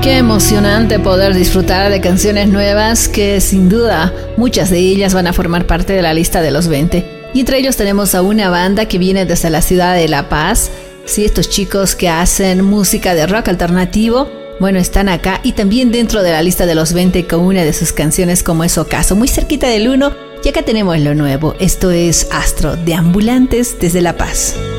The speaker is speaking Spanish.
Qué emocionante poder disfrutar de canciones nuevas que sin duda muchas de ellas van a formar parte de la lista de los 20. Y entre ellos tenemos a una banda que viene desde la ciudad de La Paz. Sí, estos chicos que hacen música de rock alternativo, bueno, están acá y también dentro de la lista de los 20 con una de sus canciones como es Ocaso, muy cerquita del 1. Y acá tenemos lo nuevo, esto es Astro de Ambulantes desde La Paz.